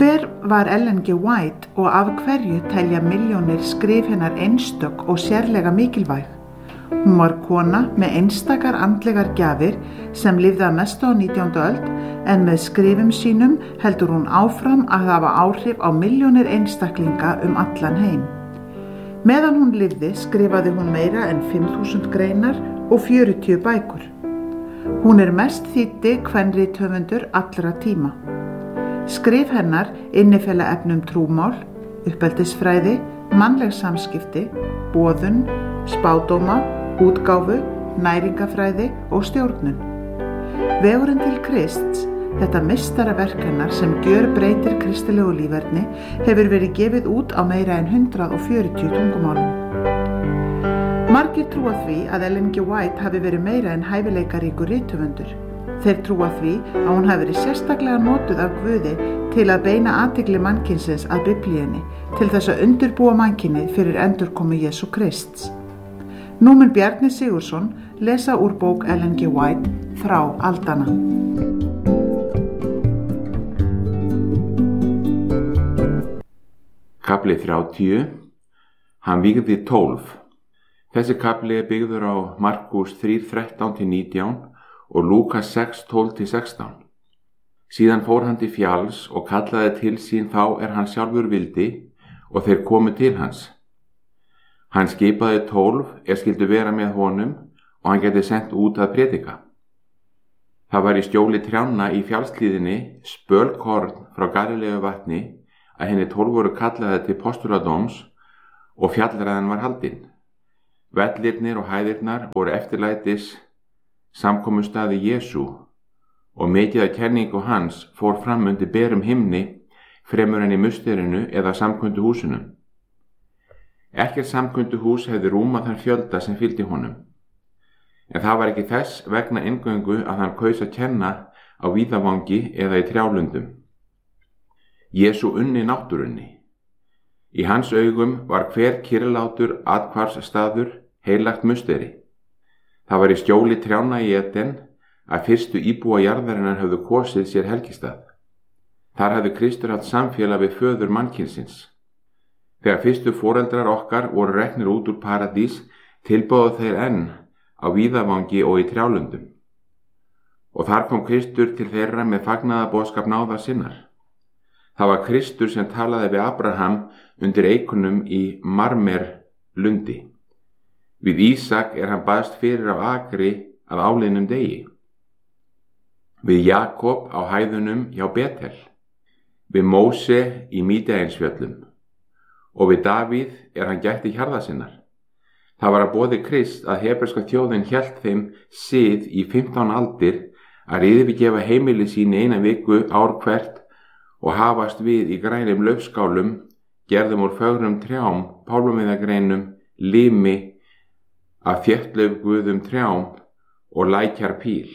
Hver var Ellen G. White og af hverju telja milljónir skrif hennar einstök og sérlega mikilvæg? Hún var kona með einstakar andlegar gjafir sem lifði að mestu á 19. öld en með skrifum sínum heldur hún áfram að hafa áhrif á milljónir einstaklinga allan heim. Meðan hún lifði skrifaði hún meira en 5.000 greinar og 40 bækur. Hún mest þýddi kvenrithöfundur allra tíma. Skrif hennar innifela efni trúmál, uppeldisfræði, mannleg samskipti, boðun, spádóma, útgáfu, næringafræði og stjórnun. Vegurinn til Krists, þetta meistaraverk hennar sem gjörbreytir kristilegu líferni, hefur verið gefið út á meira en 140 tungumálum. Margir trúa því að Ellen G. White hafi verið meira en hæfileikaríkur rithöfundur. Þeir trúa því að hún hafi verið sérstaklega notuð af Guði til að beina athygli mannkynsins að Biblíunni til þess að undirbúa mannkynið fyrir endurkomu Jesú Krists. Nú mun Bjarni Sigurðsson lesa úr bók Ellen G. White Frá aldanna. Kafli 30. Hann vígði 12. Þessi kafli byggður á Markús 3:13-19 og Lúkas 6:12-16. Síðan fór hann til fjalls og kallaði til sín þá hann sjálfur vildi og þeir komu til hans. Hann skipaði 12 skyldu vera með honum og hann gæti sent út að predika. Það var í skjóli trjánna í fjallshlíðinni spölkorn frá Galileu vatni að henni 12 voru kallaði til postuladóms og fjallræðan var haldin. Vellirnir og hæðirnar voru eftirlætis samkomustaði Jesú og mikið af kenningu hans fór fram undir berum himni fremur en í musterinu eða samkundu húsinu. Ekkert samkundu hús hefði rúmað þann fjölda sem fylgdi honum. En það var ekki þess vegna eingöngu að hann kaus að kenna á víðavangi eða í trjálundum. Jesú unni náttúrunni. Í hans augum var hver kyrrlátur athvarfsstaður heilagt musteri. Það var í skjóli trjánna í Eden að fyrstu íbúa jarðarinnar höfðu kosið sér helgistað. Þar hafði Kristur haft samfélag við föður mannkynsins. Þegar fyrstu foreldrar okkar voru reknir út úr paradís, tilbáðu þeir enn á víðavangi og í trjálundum. Og þar kom Kristur til þeirra með fagnaðarboðskap náðar sinnar. Það var Kristur sem talaði við Abraham undir eikunum í Marmerlundi. Við Ísak hann baðst fyrir á akri að áliðnum degi. Við Jakob á hæðunum hjá Betel. Við Móse í Mídeinsfjöllum. Og við Davíð hann gætti hjarða sinnar. Það var að boði Krist að hebreska þjóðin hélt þeim sið í 15 aldir að yfirgefa heimili sín eina viku ár hvert og hafast við í grænum laufskálum, gerðum úr fögrum trjám, pálmameðagreinum, limi, af þéttlaufguðum trjám og lækjar píl.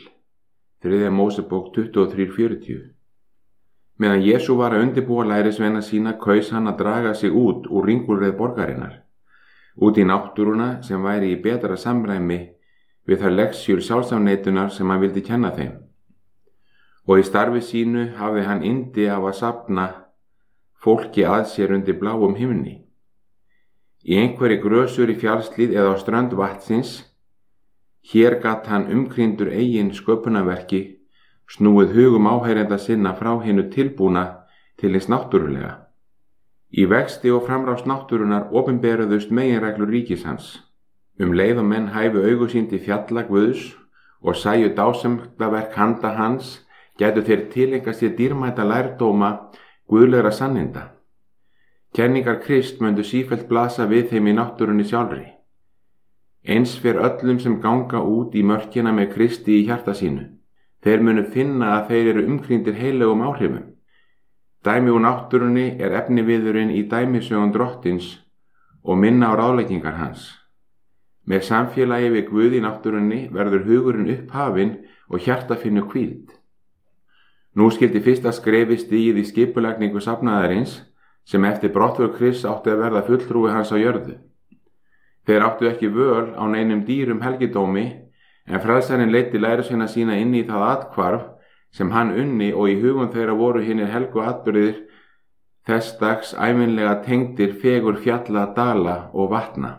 3. Mósebók 23:40. Meðan Jesú var að undirbúa lærisveina sína kaus hann að draga sig út úr ringulreið borgarinnar, út í náttúruna sem væri í betra samræmi við þær leksjur sjálfsafneitunar sem hann vildi kenna þeim. Og í starfi sínu hafði hann yndi af að safna fólki að sér undir bláum himni. Í einhverri grösur í fjallslíð eða á strönd vatnsins, hér gat hann umkringdur eigin sköpunarverki snúið hugum áheyrenda sinna frá hinu tilbúna til hins náttúrulega. Í vexti og framrás náttúrunar opinberuðust meginreglur ríkis hans. Leið og menn hæfu augu sín til fjalla Guðs og sæju dásemdaverk handa hans, gætu þeir tileinkað sér dýrmæta lærdóma guðlegra sanninda. Kenningar Krist myndu sífellt blasa við þeim í náttúrunni sjálfri. Eins fyrir öllum sem ganga út í mörkina með Kristi í hjarta sínu. Þeir munu finna að þeir eru umkringdir heilögum áhrifum. Dæmi úr náttúrunni efniviðurinn í dæmisögun Drottins og minna á ráðleggingar hans. Með samfélagi við Guð í náttúrunni verður hugurinn upphafinn og hjarta finnu hvíld. Nú skyldi fyrsta skrefi stigið í skipulagningu safnaðarins sem eftir brottför Krists átti að verða fulltrúi hans á jörðu. Þeir áttu ekki völ á neinum dýrum helgidómi, en frelsarinn leiddi lærisveina sína inn í það athvarf sem hann unni og í hugum þeirra voru hinir helgu atburðir þess dags ævinlega tengdir fegur fjalla, dala og vatna.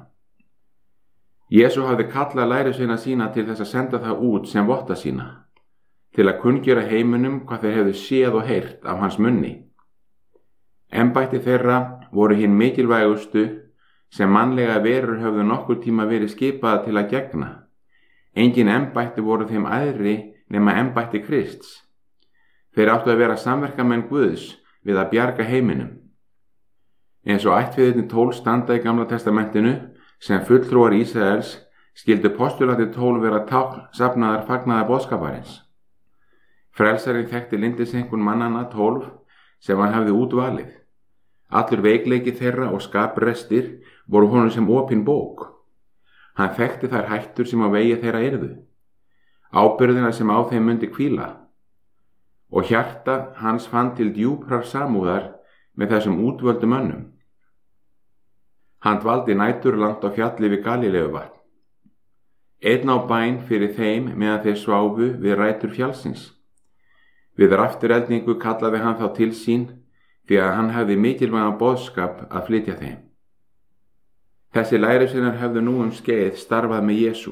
Jesú hafði kallað lærisveina sína til þess að senda það út sem votta sína, til að kunngjöra heiminum hvað þeir hefðu séð og heyrt af hans munni. Embætti þeirra voru hinn mikilvægustu sem mannlega verur höfðu nokkur tíma verið skipaða til að gegna. Engin embætti voru þeim æðri nema embætti Krists. Þeir áttu að vera samverkamenn Guðs við að bjarga heiminum. Eins og ættfeðurnir 12 standa í Gamla testamentinu sem fulltrúar Ísraels, skildu postularnir 12 vera tákn safnaðar fagnaðar boðskaparins. Frelsarinn þekkti lyndisenkun mannanna 12 sem hann hafði útvalið. Allur veikleiki þeirra og skaprestir voru honum sem opin bók. Hann þekkti þær hættur sem á vegi þeirra yrðu, ábyrgðina sem á þeim mundi hvíla, og hjarta hans fann til djúprar samúðar með þessum útvöldu mönnum. Hann dvaldi næturlangt á fjalli við Galíleguvatn. Einn á bæn fyrir þeim meðan þeir sváfu við rætur fjallsins. Við raftureldingu kallaði hann þá til sín því að hann hefði mikilvægan boðskap að flytja þeim. Þessi lærisveinar hefðu nú skeið starfað með Jesú.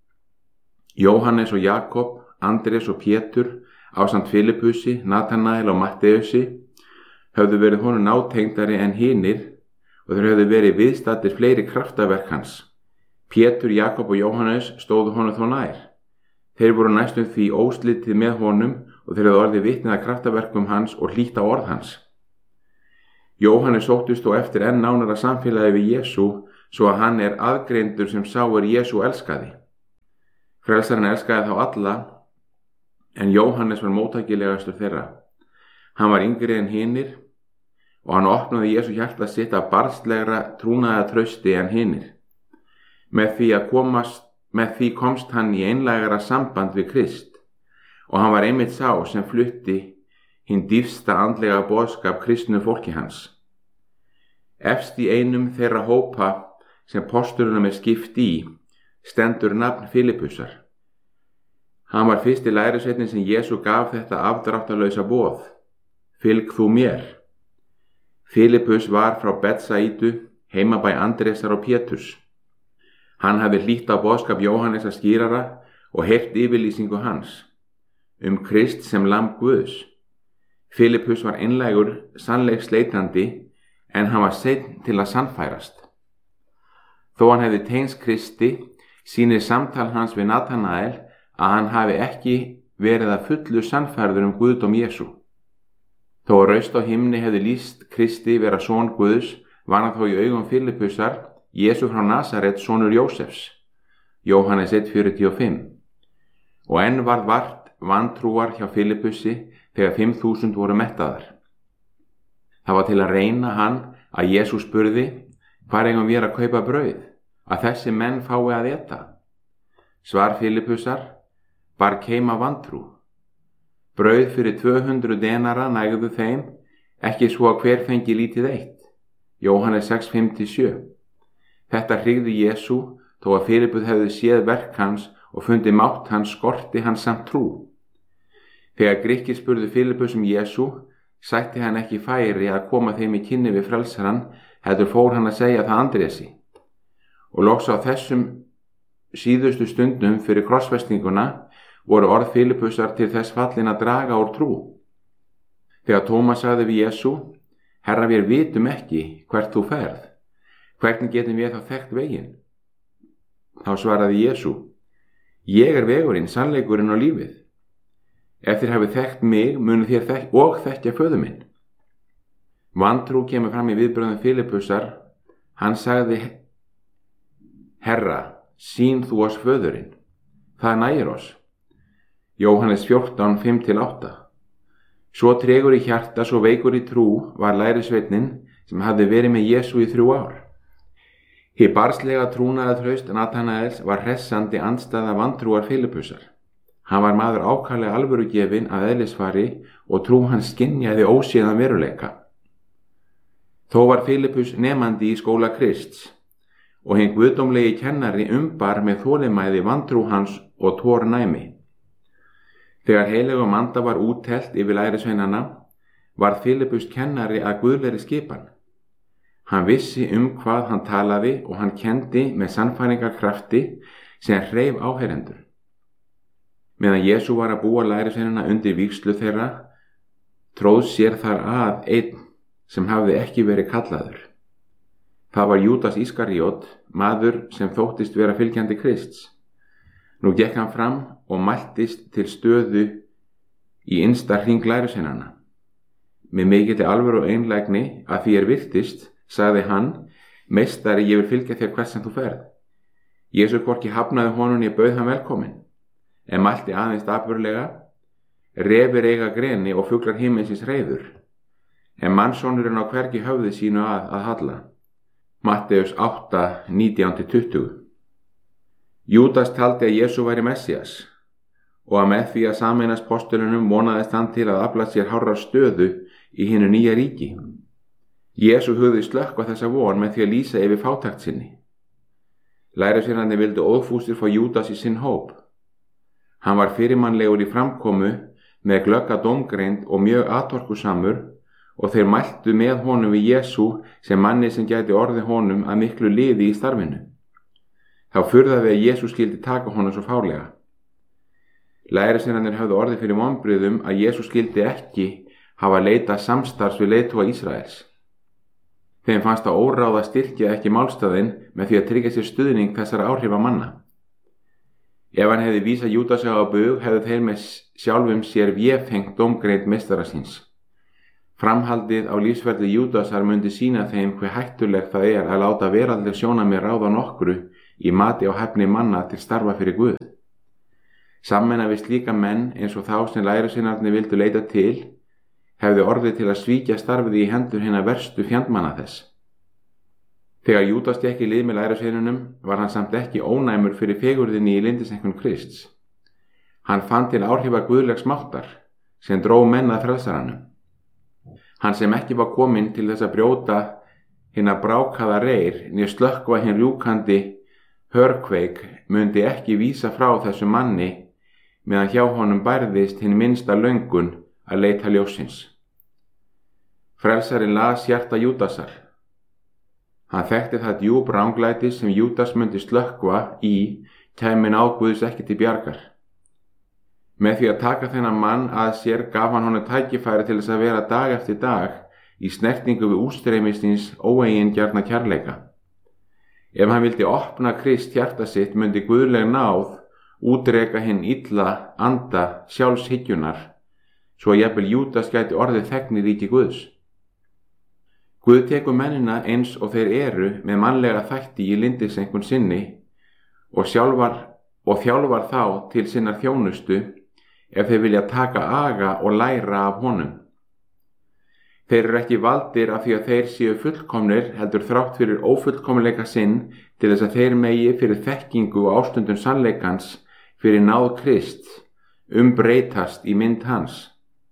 Jóhannes og Jakob, Andrés og Pétur, ásamt Filipusi, Natanael og Matteusi, höfðu verið honum nátengdari en hinir og þeir höfðu verið viðstaddir fleiri kraftaverk hans. Pétur, Jakob og Jóhannes stóðu honum þó nær. Þeir voru næstum því óslitið með honum og þeir höfðu orðið vitnið að kraftaverkum hans og hlýtt á orð hans. Jóhannes sóttist þó eftir enn nánara samfélagi við Jesú, svo að hann aðgreindur sem sá Jesú elskaði. Frelsarinn elskaði þá alla, en Jóhannes var móttækilegastur þeirra. Hann var yngri en hinir og hann opnaði Jesú hjarta sitt af barnslegra trúnaðartrausti en hinir. Með því komst hann í einlægara samband við Krist og hann var einmitt sá sem flutti hinn dýpsta andlega boðskap kristnu fólki hans. Efst í einum þeirra hópa sem postulunum skipt í stendur nafn Filipusar. Hann var fyrsti lærisveinninn sem Jesú gaf þetta afdráttarlausa boð: Fylg þú mér. Filipus var frá Betsaidu, heimabæ Andrésar og Péturs. Hann hafði hlýtt á boðskap Jóhannesar skýrara og heyrt yfirlýsingu hans Krist sem lamb Guðs. Filipus var einlægur, sannleiksleitandi, en hann var seinn til að sannfærast. Þó hann hefði tengst Kristi, sýnir samtal hans við Natanael að hann hafi ekki verið að fullu sannfærður Guðdóm Jesú. Þó að raust á himni hefði lýst Kristi vera son Guðs, var hann þó í augum Filipusar Jesú frá Nasaret, sonur Jósefs. Jóhannes 1:45. Og enn varð vart vantrúar hjá Filipusi þegar 5.000 voru mettaðar. Það var til að reyna hann að Jesú spurði: hvar eigum við að kaupa brauð, að þessi menn fái að eta? Svar Filipusar: bar keima vantrú. Brauð fyrir 200 denara nægðu þeim, ekki svo að hver fengi lítið eitt. Jóhannes 6:5-7. Þetta hryggði Jesú, þó að Filipus hefði séð verk hans og fundið mátt hans skorti hans samt trú. Þegar Grikkir spurðu Filipus Jesú, sætti hann ekki færi að koma þeim í kynni við frelsarann, heldur fór hann að segja það Andrési. Og loks á þessum síðustu stundum fyrir krossfestinguna voru orð Filipusar til þess fallin að draga úr trú. Þegar Tómas sagði við Jesú: Herra, við vitum ekki hvert þú ferð. Hvernig getum við þá þekkt veginn? Þá svaraði Jesú: Ég vegurinn, sannleikurinn og lífið. Ef þér hafið þekkt mig, munu þér þekkja föður minn. Vantrú kemur fram í viðbrögðum Filipusar. Hann sagði: Herra, sýn þú oss föðurinn. Það nægir oss. Jóhannes 14:5-8. Svo tregur í hjarta, svo veikur í trú var lærisveinninn sem hafði verið með Jesú í 3 ár. Hið barnslega trúnaðartraust Natanaels var hressandi andstæða vantrúar Filipusar. Hann var maður ákaflega alvörugefinn að eðlisfari og trú hans skynjaði óséðan veruleika. Þó var Filipus nemandi í skóla Krists og hinn guðdómlegi kennari umbar með þolinmæði vantrú hans og tórnæmi. Þegar heilögum anda var úttelt yfir lærisveinana, varð Filippus kennari að guðlegri skipan. Hann vissi hvað hann talaði og hann kenndi með sannfæringarkrafti sem hreif áheyrendur. Meðan Jesú var að búa lærisveinana undir vígslu þeirra, tróð sér þar að einn sem hafði ekki verið kallaður. Það var Júdas Ískariot, maður sem þóttist vera fylgjandi Krists. Nú gekk hann fram og mæltist til stöðu í innsta hring lærisveinana. Með mikilli alvöru og einlægni að því virtist, sagði hann: Meistari, ég vil fylgja þér hvert sem þú ferð. Jesú hvorki hafnaði honum né bauð hann velkomin, en mælti aðeins dapurlega: Refir eiga greni og fuglar himinsins hreiður, en mannssonurinn á hvergi höfði sínu að halla. Matteus 8, 19-20. Júdas taldi að Jesú væri Messías og að með því að sameinast postulunum vonaðist hann til að afla sér hárrar stöðu í hinu nýja ríki. Jesú hugði slökkva þessa von með því að lýsa yfir fátækt sinni. Lærisveinarnir vildu óðfúsir fá Júdas í sinn hóp. Hann var fyrirmannlegur í framkomu með glögga dómgreind og mjög atorkusamur og þeir mæltu með honum við Jesú sem manni sem gæti orðið honum að miklu liði í starfinu. Þá furðaði að Jesú skyldi taka honum svo fálega. Lærisveinarnir höfðu orðið fyrir vonbrigðum að Jesú skyldi ekki hafa leitað samstarfs við leiðtoga Ísraels. Þeim fannst það óráð að styrkja ekki málstaðinn með því að tryggja sér stuðning þessara áhrifamanna. Ef hann hefði vísað Júdasi á bug, hefðu þeir með sjálfum sér véfengt dómgreind meistara síns. Framhaldið á lífsferli Júdasar myndi sýna þeim hve hættulegt það að láta veraldleg sjónarmið ráða nokkru í mati á hæfni manna til starfa fyrir Guð. Sammenna við slíka menn eins og þá sem lærisveinarnir vildu leita til, hefði orðið til að svíkja starfið í hendur hinna verstu fjandmanna þess. Þegar Júdas gekk í lið með lærisveinunum var hann samt ekki ónæmur fyrir fegurðinni í lyndiseinkun Krists. Hann fann til áhrifa guðlegs máttar sem dró menn að frelsaranum. Hann sem ekki var kominn til þess að brjóta hinna brákaða reir né slökkva hinn rjúkandi hörkveik mundi ekki vísa frá þessu manni meðan hjá honum bærðist hinn minnsta löngun að leita ljósins. Frelsarinn las hjarta Júdasar. Hann þekkti það djúp ranglæti sem Júdas mundi slökkva í kæmi náð Guðs ekki til bjargar. Með því að taka þennan mann að sér gaf hann honum tækifæri til þess að vera dag eftir dag í snertingu við ústreymistins óeigingjarna kærleika. Ef hann vildi opna Krist hjarta sitt mundi guðleg náð útreka hinn illa anda sjálfshygjunar, svo að jafnvel Júdas gæti orðið þegn í ríki Guðs. Guð tekur mennina eins og þeir eru með mannlega þætti í lyndiseinkun sinni og þjálfar þá til sinnar þjónustu ef þeir vilja taka aga og læra af honum. Þeir eru ekki valdir af því að þeir séu fullkomnir, heldur þrátt fyrir ófullkomleika sinn til þess að þeir megi fyrir þekkingu og ástundun sannleikans fyrir náð Krist breytast í mynd hans.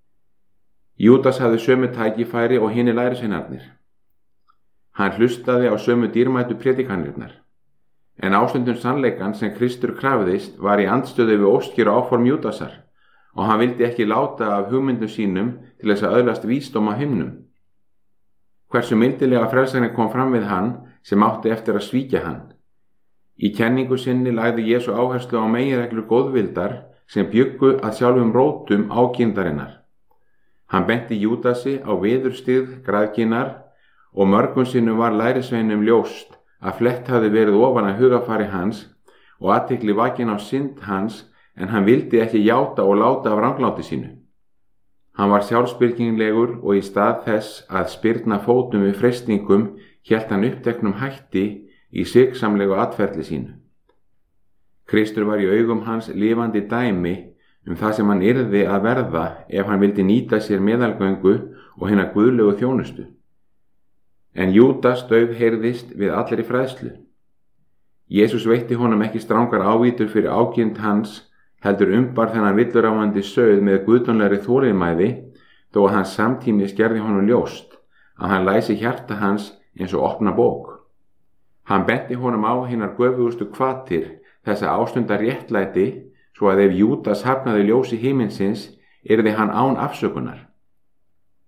Júdas hafði sömu tækifæri og hinir lærisveinarnir. Hann hlustaði á sömu dýrmætu prédikanirnar, en ástundun sannleikans sem Kristur krafðist var í andstöðu við óskir og áform Júdasar og hann vildi ekki láta af hugmyndum sínum til þess að öðlast vísdóm á himnum. Hversu mildilega frelsarinn kom fram við hann sem átti eftir að svíkja hann. Í kenningu sinni lagði Jesú áherslu á meginreglur góðvildar sem bjuggu að sjálfum rótum ákyndarinnar. Hann benti Júdasi á viðurstigð græðkinnar og mörgum sinnum var lærisveinum ljóst að flett hafði verið ofan að hugafari hans og athygli vakin á synd hans, en hann vildi ekki játa og láta af rangláti sínu. Hann var sjálfsbyrginlegur og í stað þess að spyrna fótum við freistingum hélt hann uppteknum hætti í sviksamlegu atferli sínu. Kristur var í augum hans lifandi dæmi það sem hann yrði að verða ef hann vildi nýta sér meðalgöngu og hina guðlegu þjónustu. En Júdas daufheyrðist við allri fræðslu. Jesús veitti honum ekki strangar ávítur fyrir ákynnt hans, heldur bar þennan villuráfandi sauð með guðdómlegri þolinmæði, þó að hans samtímis gerði honum ljóst að hann læsi hjarta hans eins og opna bók. Hann benti honum á hinar göfugustu hvatir þessa ástundar réttlæti, svo að ef Júdas hafnaði ljósi himinsins yrði hann án afsökunar.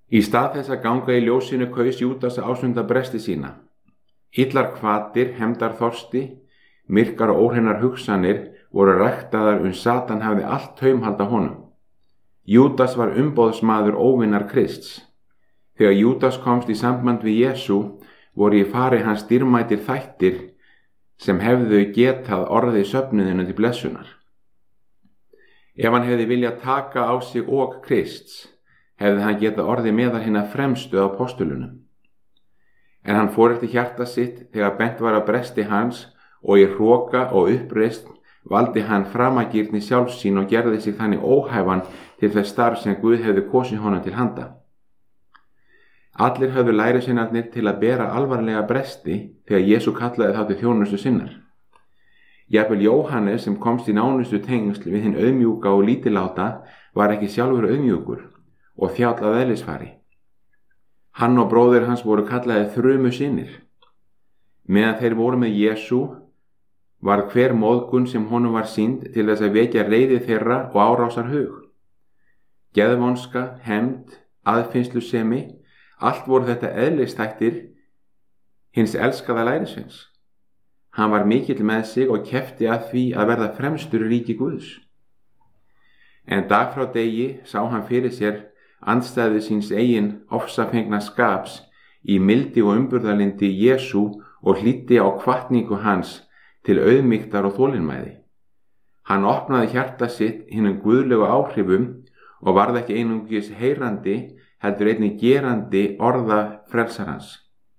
Í stað þess að ganga í ljósinu kaus Júdas að ásunda bresti sína. Illar hvatir, hefndarþorsti, myrkar og óhreinar hugsanir voru ræktaðar Satan hafði allt taumhald á honum. Júdas var umboðsmaður óvinnar Krists. Þegar Júdas komst í samband við Jesú voru í fari hans dýrmætir þættir sem hefðu getað orðið söfnuðinu til blessunar. Ef hann hefði viljað taka á sig ok Krists, hefði hann getað orðið meðal hinna fremstu af apostulunum. En hann fór eftir hjarta sitt þegar bent var að bresti hans og í hroka og uppreisn valdi hann framagirni sjálfs sín og gerði sig þannig óhæfan til þess starf sem Guð hefði kosið honum til handa. Allir höfðu lærisveinarnir til að bera alvarlega bresti þegar Jesú kallaði þá til þjónustu sinnar. Jafnvel Jóhannes sem komst í nánustu tengsl við hinn auðmjúka og lítilláta var ekki sjálfur auðmjúkur og þjáll að eðlisfari. Hann og bróðir hans voru kallaði þrumu synir. Meðan þeir voru með Jesú var hver móðgun sem honum var sýnd til þess að vekja reiði þeirra og árásar hug. Geðvonska, hefnd, aðfinnslusemi, allt voru þetta eðlisþættir hins elskaða lærisveins. Hann var mikill með sig og keppti að því að verða fremstur í ríki Guðs. En dag frá degi sá hann fyrir sér andstæðu síns eigin ofsafengna skaps í mildi og umburðarlyndi Jesú og hlýddi á hvatningu hans til auðmýktar og þolinmæði. Hann opnaði hjarta sitt hinum guðlegu áhrifum og varð ekki einungis heyrandi, heldur einnig gerandi orða frelsarans.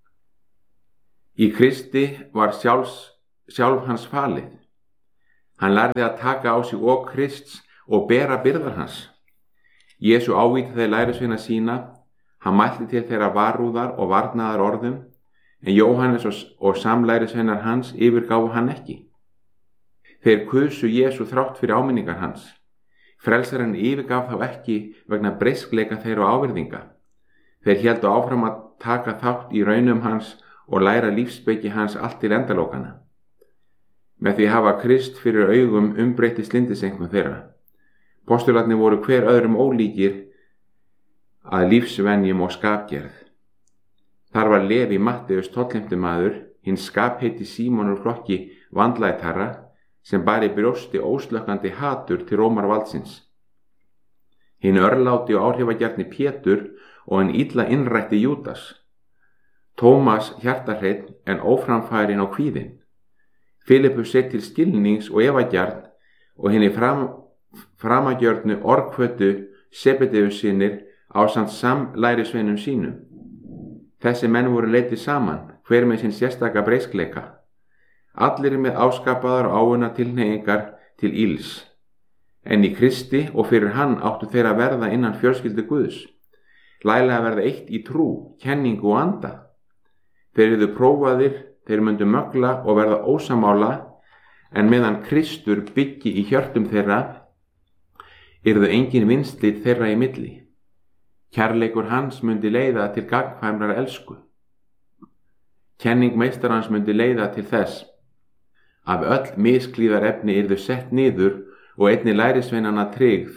Í Kristi var sjálf hans falið. Hann lærði að taka á sig ok Krists og bera byrðar hans. Jesú ávítaði lærisveina sína, hann mælti til þeirra varúðar og varnaðar orðum, en Jóhannes og samlærisveinar hans yfirgáfu hann ekki. Þeir kusu Jesú þrátt fyrir áminningar hans. Frelsarinn yfirgaf þá ekki vegna breiskleika þeirra og ávirðinga. Þeir héldu áfram að taka þátt í raunum hans og læra lífsspeki hans allt til endalókana. Með því hafa Krist fyrir augum umbreytti slyndisenknum þeirra. Postularnir voru hver öðrum ólíkir að lífsvenjum og skapgerð. Þar var Leví Matteus tollheimtumaður, hinn skapheiti Símonur flokki vandlætara, sem bar í brjósti óslökkandi hatur til Rómarvaldsins. Hinn örláti og áhrifagjarni Pétur og hinn illa innrætti Júdas. Tómas hjartarhreinn en óframfærin á kvíðin. Filippus sér til skilnings og efagjarn og henni framagjörnu orðkvötu Sebedeus synir ásamt samlærisveinum sínum. Þessi menn voru leiddir saman, hver með sinn sérstaka breiskleika. Allir með áskapaðar og áunna tilhneigingar til íls. En í Kristi og fyrir hann áttu þeir að verða innan fjölskyldu Guðs. Læla að verða eitt í trú, kenningu og anda. Þeir yrðu prófaðir, þeir myndu mögla og verða ósamála, en meðan Kristur byggi í hjörtum þeirra, yrðu engin vinslit þeirra í milli. Kærleikur hans myndi leiða til gagnkvæmrar elsku. Kenning meistarans myndi leiða til þess að öll misklíðar efni yrðu sett niður og einni lærisveinanna tryggð,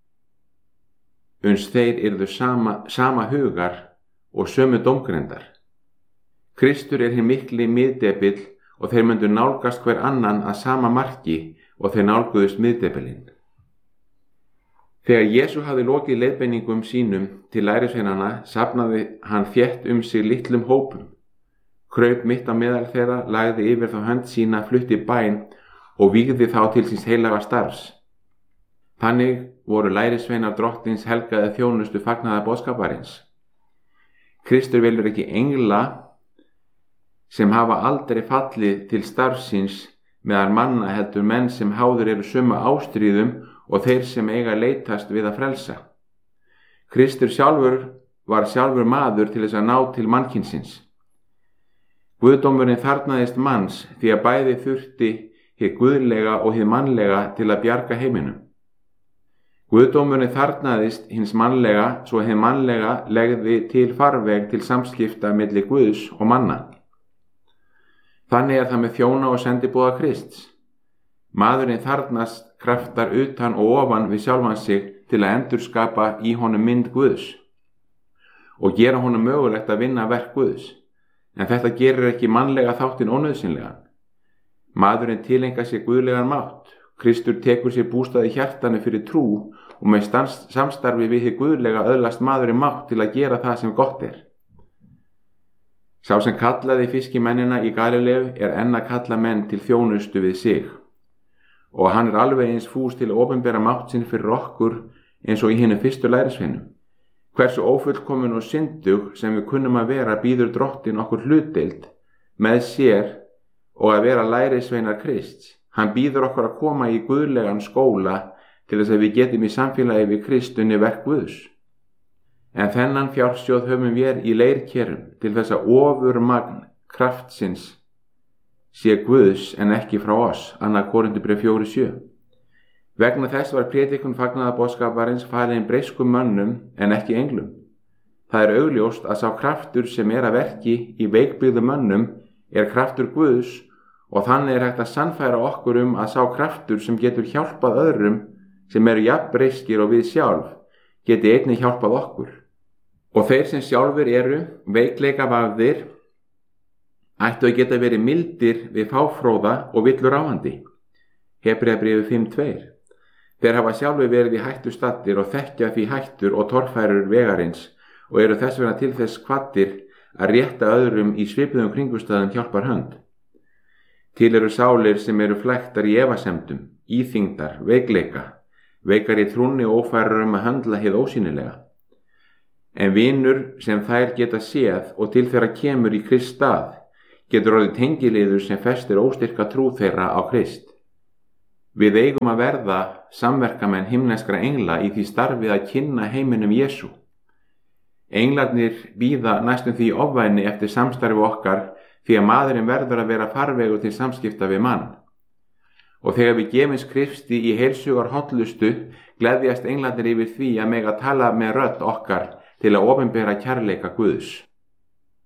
uns þeir yrðu sama hugar og sömu dómgrendar. Kristur hinn mikli miðdepill og þeir myndu nálgast hver annan að sama marki og þeir nálguðust miðdepilinn. Þegar Jesú hafði lokið leiðbeiningum sínum til lærisveinanna safnaði hann þétt sig litlum hópum. Kraup mitt á meðal þeirra, lagði yfir þá hönd sína, flutti bæn og vígði þá til síns heilaga starfs. Þannig voru lærisveinar drottins helgaði þjónustu fagnaðar boðskaparins. Kristur velur ekki engla sem hafa aldrei fallið til starfsins meðal manna heldur menn sem háður eru sömu ástríðum og þeir sem eiga leitast við að frelsa. Kristur var sjálfur maður til þess að ná til mannkynsins. Guðdómurinn þarnaðist manns því að bæði þurfti hið guðlega og hið mannlega til að bjarga heiminum. Guðdómurinn þarnaðist hins mannlega svo hið mannlega legði til farveg til samskipta milli Guðs og manna. Þannig það með þjóna og sendiboða Krists. Maðurinn þarnast kraftar utan og ofan við sjálfan sig til að endurskapa í honum mynd Guðs. og gera honum mögulegt að vinna verk Guðs, en þetta gerir ekki mannlega þáttinn ónauðsynlegan. Maðurinn tilengar sér guðlegan mátt, Kristur tekur sér bústað í hjartanu fyrir trú og með samstarfi við hið guðlega öðlast maðurinn mátt til að gera það sem gott er. Sá sem kallaði fiskimennina í Galileu enn að kalla menn til þjónustu við sig, og hann alveg eins fús til að opinbera mátt sinn fyrir okkur eins og í hinum fyrstu lærisveinum. Hversu ófullkomin og syndug sem við kunnum að vera býður Drottinn okkur hlutdeild með sér og að vera lærisveinar Krists. Hann býður okkur að koma í guðlegan skóla til þess að við getum í samfélagi við Kristunni verk Guðs. En þennan fjársjóð höfum við í leirkerum til þess að ofurmagn kraftsins sé Guðs en ekki frá oss, 2. Korinthubréf 4:7. Vegna þess var prédikun fagnaðarboðskaparins falin breyskum mönnum en ekki englum. Það augljóst að sá kraftur sem að verki í veikbyggðum mönnum kraftur Guðs, og þannig hægt að sannfæra okkur að sá kraftur sem getur hjálpað öðrum sem jafn breyskir og við sjálf geti einnig hjálpað okkur. Og þeir sem sjálfur veikleika vafðir ættu að geta verið mildir við fáfróða og villur áhandi. Hebreabréfið 5:2. Þeir hafa sjálfur verið í hættu staddir og þekkja því hættur og torfærur vegarins og þess vegna til þess kvaddir að rétta öðrum í svipuðum kringumstæðum hjálpar hönd. Til sálir sem flæktar í efasemdum, íþyngdar, veikar í trúnni og ófærar að höndla hið ósýnilega. En vinur sem þær geta séð og til þeirra kemur í Krists stað, getur orðið tengiliður sem festir óstyrka trú þeirra á Krist. Við eigum að verða samverkamenn himneskra engla í því starfið að kynna heiminum Jesú. Englarnir bíða næstum því ofvæni eftir samstarfi okkar því að maðurinn verður að vera farvegur til samskipta við mann. Og þegar við gefumst Kristi í heilsugar hollustu, gleðjast englarnir yfir því að mega tala með rödd okkar til að opinbera kærleika Guðs.